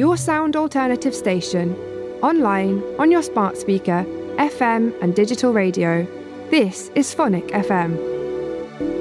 your sound alternative station, online, on your smart speaker, FM and digital radio. This is Phonic FM.